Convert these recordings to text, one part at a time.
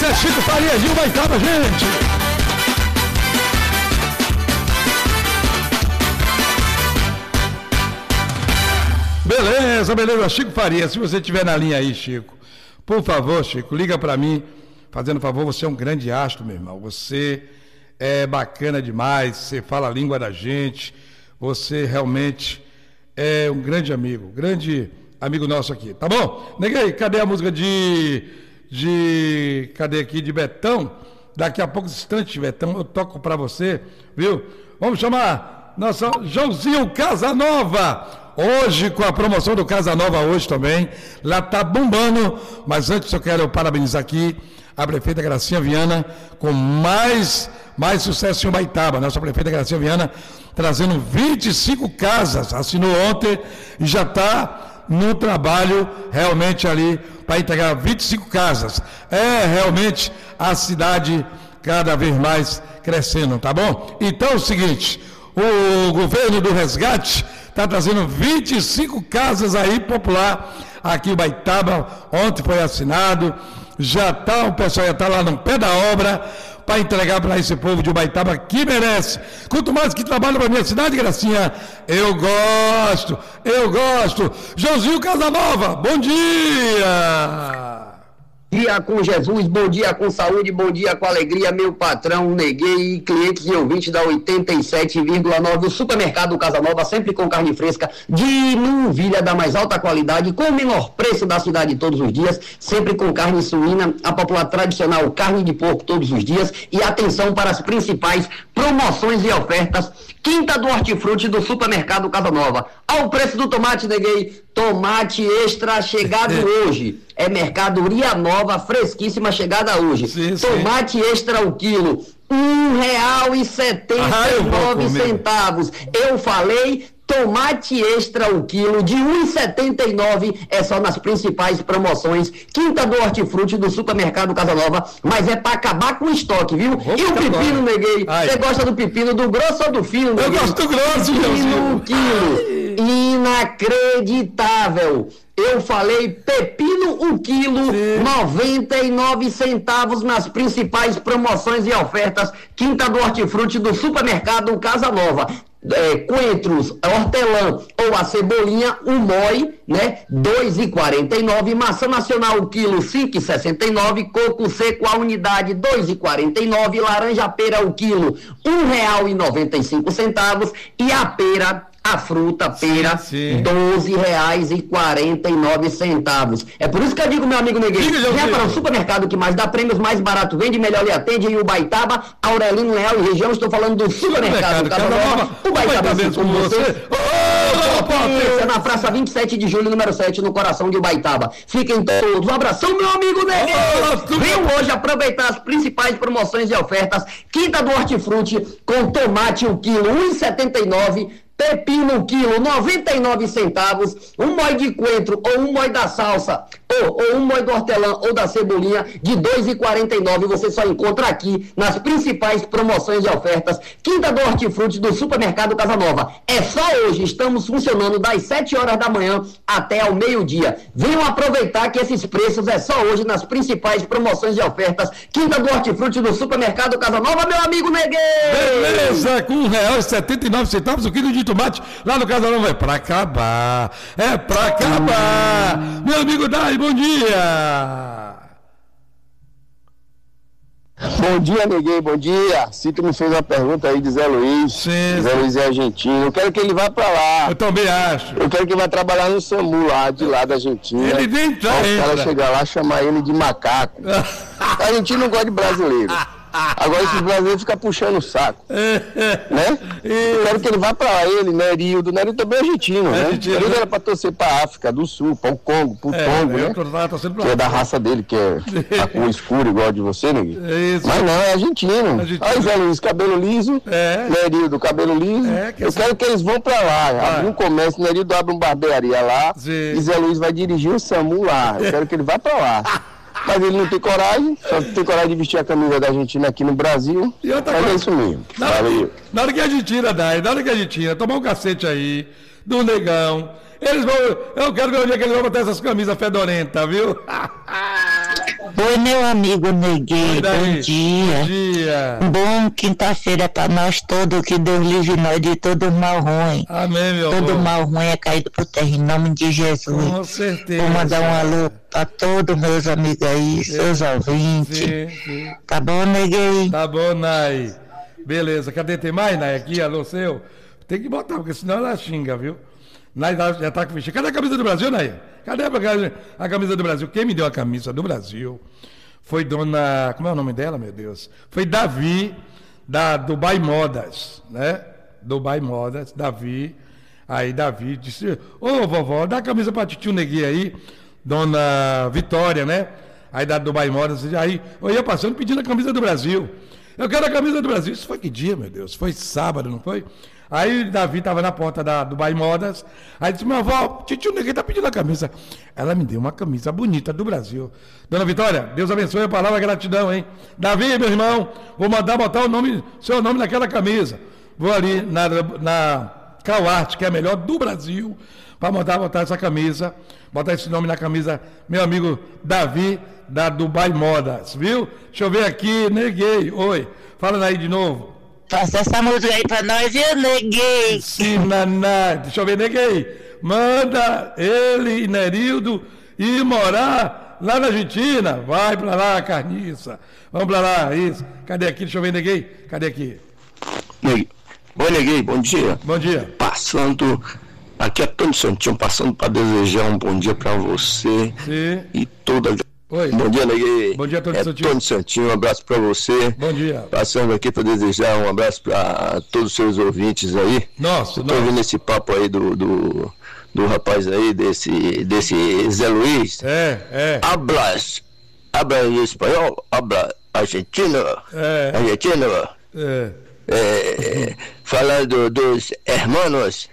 Esse é Chico Farias de Ubaitaba, gente. Beleza, Chico Farias, se você estiver na linha aí, Chico, por favor, Chico, liga para mim, fazendo favor, você é um grande astro, meu irmão, você é bacana demais, você fala a língua da gente, você realmente é um grande amigo nosso aqui, tá bom? Neguei, cadê a música cadê aqui, de Betão? Daqui a poucos instantes, Betão, eu toco para você, viu? Vamos chamar nossa Joãozinho Casanova. Hoje, com a promoção do Casa Nova hoje também, lá tá bombando, mas antes eu quero parabenizar aqui a prefeita Gracinha Viana com mais sucesso em Ubaitaba. Nossa prefeita Gracinha Viana trazendo 25 casas, assinou ontem e já está no trabalho realmente ali para entregar 25 casas. É realmente a cidade cada vez mais crescendo, tá bom? Então é o seguinte, o governo do resgate está trazendo 25 casas aí popular aqui em Ubaitaba. Ontem foi assinado, o pessoal já está lá no pé da obra para entregar para esse povo de Ubaitaba que merece. Quanto mais que trabalha para a minha cidade, Gracinha, eu gosto. Joãozinho Casanova, bom dia! Bom dia com Jesus, bom dia com saúde, bom dia com alegria, meu patrão, Neguei, clientes e ouvintes da 87,9 do Supermercado Casa Nova, sempre com carne fresca de novilha da mais alta qualidade, com o menor preço da cidade todos os dias, sempre com carne suína, a popular tradicional carne de porco todos os dias, e atenção para as principais promoções e ofertas. Quinta do Hortifruti do Supermercado Casa Nova. Ao preço do tomate, Neguei, tomate extra chegado hoje. É mercadoria nova, fresquíssima, chegada hoje. Sim. Tomate extra o quilo, R$1,79. Eu falei, tomate extra o quilo de R$1,79 é só nas principais promoções. Quinta do Hortifruti do Supermercado Casa Nova, mas é para acabar com o estoque, viu? E o pepino, Neguei? Você gosta do pepino do grosso ou do fino, Neguei? Eu gosto do grosso, pepino, quilo. Inacreditável. Eu falei pepino o quilo, 99 centavos nas principais promoções e ofertas. Quinta do Hortifruti do Supermercado Casa Nova. Coentros, hortelã ou a cebolinha, o moi, né, R$2,49, maçã nacional o quilo, R$5,69, coco seco a unidade, R$2,49, laranja pera o quilo, R$1,95 e a pera, a fruta, pera, R$12,49. É por isso que eu digo, meu amigo Neguinho, venha para o supermercado que mais dá prêmios, mais barato, vende melhor e atende em Ubaitaba, Aurelino Leal e região. Estou falando do supermercado Casa Nova, Ubaitaba, com você. Na Praça 27 de Julho, número 7, no coração de Ubaitaba. Fiquem todos. Um abração, meu amigo Neguinho. Venham hoje aproveitar as principais promoções e ofertas. Quinta do Hortifruti com tomate o quilo, R$1,79. Pepino o quilo, 99 centavos, um moi de coentro ou um moi da salsa, ou um moi do hortelã ou da cebolinha de R$2,49, você só encontra aqui nas principais promoções e ofertas. Quinta do Hortifruti do Supermercado Casa Nova. É só hoje, estamos funcionando das 7 horas da manhã até ao meio-dia. Venham aproveitar que esses preços é só hoje nas principais promoções e ofertas. Quinta do Hortifruti do Supermercado Casa Nova, meu amigo Neguei! Beleza, com R$1,79 o quilo de tomate lá no Casa Nova. É pra acabar, meu amigo Dai, bom dia. Bom dia, Neguei, bom dia. Cito me fez uma pergunta aí de Zé Luiz. Sim. Zé Luiz é argentino. Eu quero que ele vá pra lá. Eu também acho. Eu quero que ele vá trabalhar no SAMU lá, de lá da Argentina. Ele nem tá. Os caras chegar lá e chamar ele de macaco. A Argentina não gosta de brasileiro. Agora esses brasileiros ficam puxando o saco. Né? Eu quero que ele vá pra lá, ele, Nerildo. Nerildo também é argentino, né? Nerildo era pra torcer pra África do Sul, pro Congo, Congo, né? Que é da raça dele, que é a cor escura, igual a de você, né? Mas não, é argentino. Aí, Zé Luiz, cabelo liso. Nerildo, cabelo liso. Eu quero que eles vão pra lá. Abrir um comércio, Nerildo abre uma barbearia lá. E Zé Luiz vai dirigir o SAMU lá. Eu quero que ele vá pra lá. Mas ele não tem coragem, só tem coragem de vestir a camisa da Argentina aqui no Brasil. Mas é isso mesmo. Na hora que a Argentina, tomar um cacete aí, do negão, eles vão. Eu quero ver onde é que eles vão botar essas camisas fedorentas, viu? Oi, meu amigo Neguinho, bom dia. Bom dia. Bom quinta-feira para nós todos, que Deus livre nós de todo mal ruim. Amém, meu amor. Todo mal ruim é caído por terra, em nome de Jesus. Com certeza. Vou mandar um alô para todos meus amigos aí, seus ouvintes. Sim. Tá bom, Neguinho? Tá bom, Nai. Beleza. Cadê? Tem mais, Nai? Aqui, alô seu? Tem que botar, porque senão ela xinga, viu? Nai já tá com ficha. Cadê a camisa do Brasil, Nai? Cadê a camisa do Brasil? Quem me deu a camisa do Brasil foi dona... Como é o nome dela, meu Deus? Foi Davi, da Dubai Modas, né? Dubai Modas, Davi. Aí Davi disse, ô vovó, dá a camisa pra titio Neguinho aí, dona Vitória, né? Aí da Dubai Modas, aí eu ia passando pedindo a camisa do Brasil. Eu quero a camisa do Brasil. Isso foi que dia, meu Deus? Foi sábado, não foi? Aí Davi estava na porta da Dubai Modas. Aí disse, minha avó, titio Neguinho tá pedindo a camisa. Ela me deu uma camisa bonita do Brasil. Dona Vitória, Deus abençoe a palavra gratidão, hein? Davi, meu irmão, vou mandar botar seu nome naquela camisa. Vou ali na Cauarte, que é a melhor do Brasil, para botar essa camisa, botar esse nome na camisa, meu amigo Davi, da Dubai Modas, viu? Deixa eu ver aqui, Neguinho, oi, fala aí de novo. Faça essa música aí pra nós, viu, Neguinho? Sim, naná, deixa eu ver, Neguinho, manda ele e Nerildo ir morar lá na Argentina, vai pra lá, carniça, vamos pra lá, isso, cadê aqui, deixa eu ver, Neguinho, cadê aqui? Neguinho. Oi, Neguinho, bom dia. Bom dia. Passando, aqui é Tony Santinho, passando para desejar um bom dia para você. Sim. E toda. Oi. Bom dia, Neguinho. Bom dia, Tony Santinho. Tony Santinho, um abraço para você. Bom dia. Passando aqui para desejar um abraço para todos os seus ouvintes aí. Nossa, estou ouvindo esse papo aí do rapaz aí, desse Zé Luiz. Hablas em espanhol, habla argentino. Argentino. Falando dos hermanos,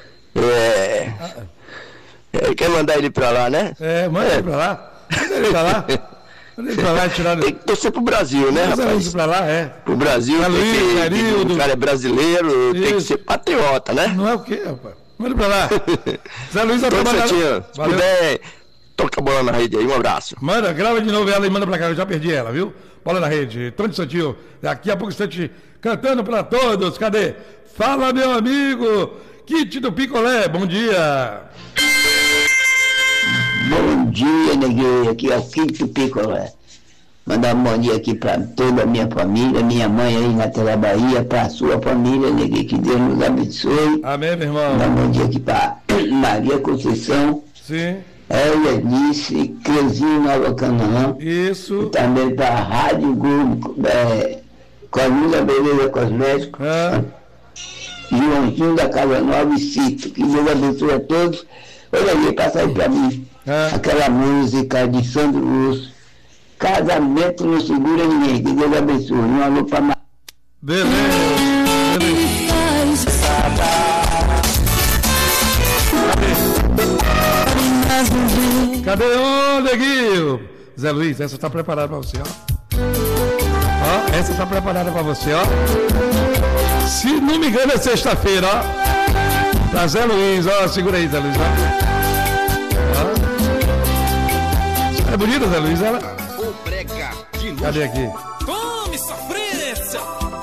quer mandar ele pra lá, né? Manda ele pra lá. Manda ele pra lá. Manda ele pra lá e tirar... Tem que torcer pro Brasil, né, rapaz? Pra lá, Pro Brasil, o cara é brasileiro, tem que ser patriota, né? Não é o quê, rapaz? Manda pra lá. Zé Luiz vai trabalhar. Se puder, toca a bola na rede aí, um abraço. Manda, grava de novo ela e manda pra cá, eu já perdi ela, viu? Bola na rede. Tony Santinho, daqui a pouco instante, cantando pra todos. Cadê? Fala, meu amigo, Kit do Picolé, bom dia. Bom dia, Neguinho, aqui é o Kit do Picolé. Mandar um bom dia aqui para toda a minha família, minha mãe aí na Tela Bahia, para a sua família, Neguinho, que Deus nos abençoe. Amém, meu irmão. Mandar um bom dia aqui para Maria Conceição. Sim. Eunice, Creuzinho Nova Canaã. Isso. E também para a Rádio Globo, Camila Beleza Cosméticos. Joãozinho da Casa Nova e Cito. Que Deus abençoe a todos. Olha aí, passa aí para mim. Aquela música de Sandro Lúcio. Casamento não segura ninguém. Que Deus abençoe. Um alô para Beleza. Cadê o Neguinho? Zé Luiz, essa tá preparada pra você, ó. Essa tá preparada pra você, ó. Se não me engano é sexta-feira, ó. Pra Zé Luiz, ó. Segura aí, Zé Luiz, ó. É bonita, Zé Luiz, ela? Cadê aqui? Come, sofrência!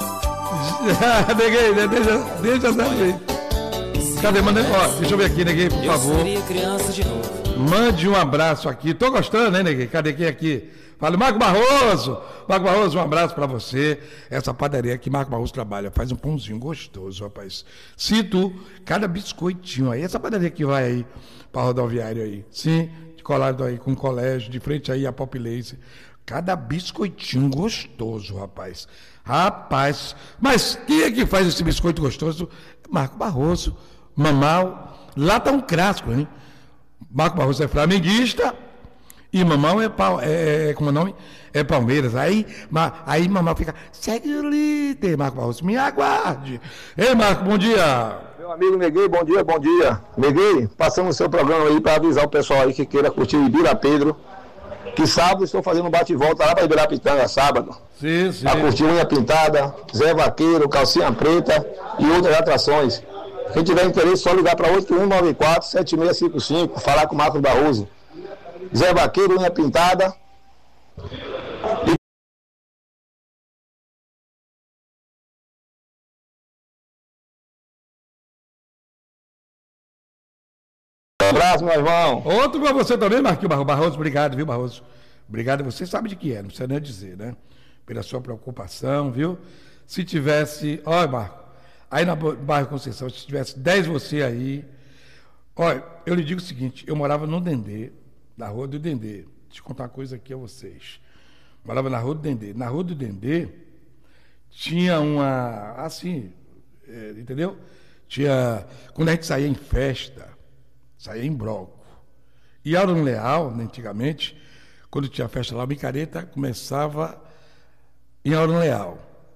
Neguinho, deixa Zé Luiz. Cadê? Manda, ó, deixa eu ver aqui, Neguinho, por favor. Eu seria criança de novo. Mande um abraço aqui. Tô gostando, hein, Neguinho? Cadê quem aqui? Fala, Marco Barroso. Marco Barroso, um abraço pra você. Essa padaria que Marco Barroso trabalha faz um pãozinho gostoso, rapaz. Cito cada biscoitinho aí. Essa padaria que vai aí pra rodoviária aí. Sim, colado aí com o colégio, de frente aí a Pop Lace. Cada biscoitinho gostoso, rapaz. Rapaz, mas quem é que faz esse biscoito gostoso? Marco Barroso. Mamau. Lá tá um clássico, hein? Marco Barroso é flamenguista e Mamão como é o nome? É Palmeiras. Aí Mamão fica, segue o líder, Marco Barroso, me aguarde. Ei, Marco, bom dia. Meu amigo Neguinho, bom dia, bom dia. Neguinho, passando o seu programa aí para avisar o pessoal aí que queira curtir o Ibira Pedro, que sábado estou fazendo um bate-volta lá para Ibirapitanga, sábado. Sim. Para curtir unha pintada, Zé Vaqueiro, calcinha preta e outras atrações. Quem tiver interesse, só ligar para 8194-7655, falar com o Marco Barroso. Zé Vaqueiro, unha pintada, Um abraço, meu irmão. Outro para você também, Marquinhos Barroso. Obrigado, viu, Barroso? Obrigado. Você sabe de que é, não precisa nem dizer, né? Pela sua preocupação, viu? Se tivesse... Olha, Marco, aí na bairro Conceição, se tivesse 10 você aí... Olha, eu lhe digo o seguinte, eu morava no Dendê, na Rua do Dendê. Deixa eu contar uma coisa aqui a vocês. Morava na Rua do Dendê. Na Rua do Dendê tinha uma... Assim, entendeu? Tinha... Quando a gente saía em festa... Saía em bloco. E Aurano Leal, antigamente, quando tinha festa lá, a micareta começava em Aurano Leal.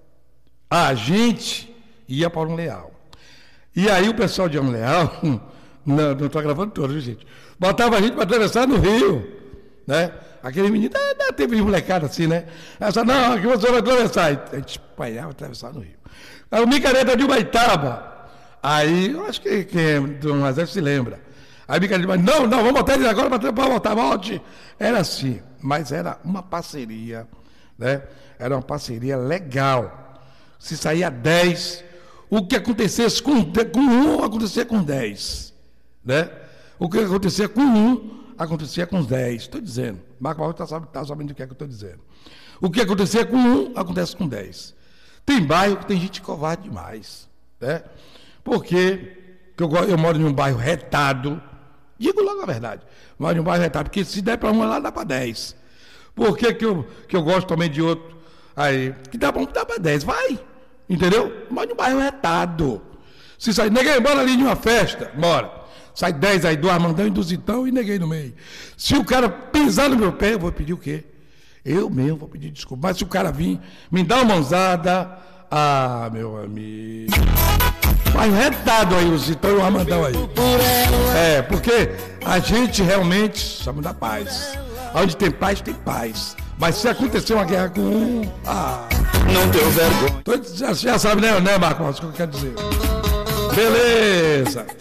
A gente ia para Aurano Leal. E aí o pessoal de Aurano Leal, não estou gravando todo, viu, gente? Botava a gente para atravessar no Rio, né? Aquele menino, teve molecada assim, né? Essa, não, aqui você vai atravessar. A gente apanhava atravessar no Rio. Aí o micareta de Ubaitaba. Aí, eu acho que do Mazé se lembra. Aí me disse, não, vamos botar ele agora para voltar, volte. Era assim, mas era uma parceria, né? Era uma parceria legal. Se saía 10, o que acontecesse com um, acontecia com 10, né? O que acontecia com um, acontecia com 10. Estou dizendo, Marco Barroso está sabendo do que é que eu estou dizendo. O que acontecia com um, acontece com 10. Tem bairro que tem gente covarde demais, né? Porque eu moro em um bairro retado. Digo logo a verdade, moro em um bairro retado, porque se der para um lá, dá para 10. Por que eu gosto também de outro? Aí, que dá para 10, vai, entendeu? Moro em um bairro retado. Se sair, neguei, bora ali de uma festa, bora. Sai 10 aí, do Armandão e do Zitão e neguei no meio. Se o cara pisar no meu pé, eu vou pedir o quê? Eu mesmo vou pedir desculpa. Mas se o cara vir, me dá uma mãozada, meu amigo... Vai retado aí, o Zitão e o Armandão aí. Porque a gente realmente somos da paz. Onde tem paz, tem paz. Mas se acontecer uma guerra com um... não tenho vergonha. Já sabe, né, Marcos, o que eu quero dizer. Beleza.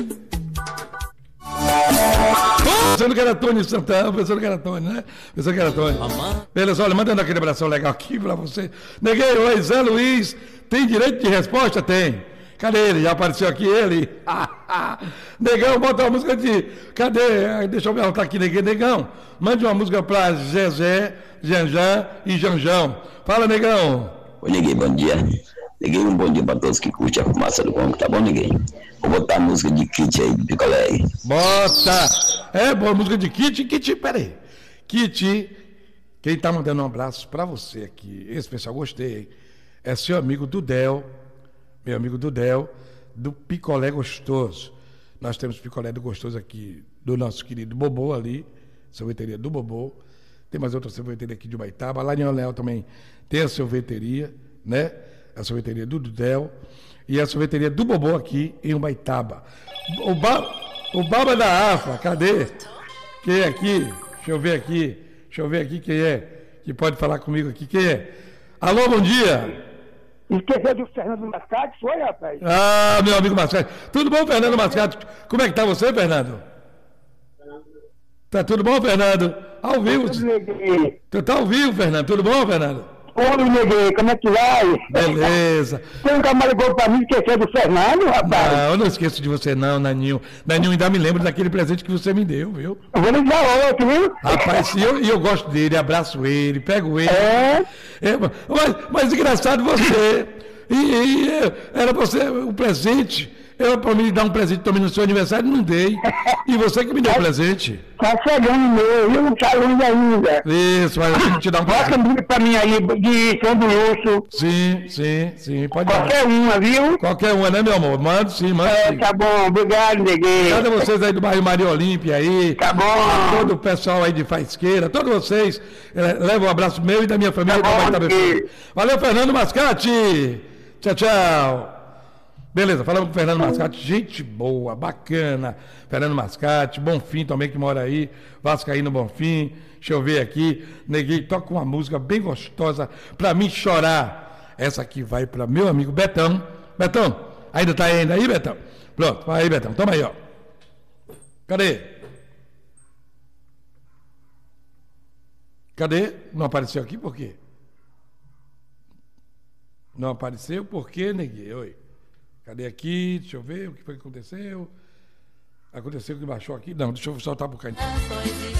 Pensando que era Tony Santana, pensando que era Tony, né? Pensando que era Tony. Beleza, olha, mandando aquele abração legal aqui pra você. Neguei, oi, Zé Luiz, tem direito de resposta? Tem. Cadê ele? Já apareceu aqui ele? Negão, bota uma música de... Cadê? Deixa eu ver, tá aqui, Negão. Mande uma música pra Zezé, Janjan e Janjão. Fala, Negão. Oi, Neguinho, bom dia. Neguinho, um bom dia pra todos que curtem a fumaça do Congo, tá bom, Neguinho? Vou botar a música de Kit aí, de picolé aí. Bota! Boa música de Kit, peraí. Kit, quem tá mandando um abraço pra você aqui, especial, gostei, hein? É seu amigo Dudel, meu amigo Dudel, do Picolé Gostoso. Nós temos Picolé do Gostoso aqui, do nosso querido Bobô ali, sorveteria do Bobô. Tem mais outra sorveteria aqui de Ubaitaba. Lá em Leal também tem a sorveteria, né? A sorveteria do Dudel. E a sorveteria do Bobô aqui em Ubaitaba. O Baba da AFA, cadê? Quem é aqui? Deixa eu ver aqui quem é. Que pode falar comigo aqui. Quem é? Alô, bom dia. Esqueceu do Fernando Mascate, foi, rapaz? Meu amigo Mascate. Tudo bom, Fernando Mascate? Como é que tá você, Fernando? Tá tudo bom, Fernando? Ao vivo. Tu tá ao vivo, Fernando. Tudo bom, Fernando? Oi, Neguei, como é que vai? Beleza. Tem um camarada ligou pra mim, esqueceu do Fernando, rapaz? Não, eu não esqueço de você não, Naninho. Naninho, ainda me lembro daquele presente que você me deu, viu? Eu vou lhe dar outro, viu? Rapaz, eu gosto dele, abraço ele, pego ele. Mas engraçado você. Era você, o presente. Eu, para me dar um presente também no seu aniversário, não dei. E você que me deu o presente. Tá chegando meu, viu? Não tá longe ainda. Isso, mas eu tenho que te dar um presente. Bota um pra mim aí, de sanduíche. Sim, pode dar. Qualquer uma, viu? Qualquer uma, né, meu amor? Manda sim. Tá bom, obrigado, Neguei. Obrigado a vocês aí do bairro Maria Olímpia aí. Tá bom. Todo o pessoal aí de Faisqueira, todos vocês, levam um abraço meu e da minha família. Tá bom, valeu, Fernando Mascate. Tchau. Beleza, falamos com o Fernando Mascate, gente boa, bacana. Fernando Mascate, Bonfim também que mora aí, Vascaíno Bonfim. Deixa eu ver aqui. Neguei, toca uma música bem gostosa pra mim chorar. Essa aqui vai pra meu amigo Betão. Betão, ainda tá aí, Betão? Pronto, vai aí, Betão, toma aí, ó. Cadê? Cadê? Não apareceu aqui por quê? Não apareceu por quê, neguinho? Oi. Cadê aqui? Deixa eu ver o que foi que aconteceu. Aconteceu que baixou aqui? Não, deixa eu soltar um bocadinho.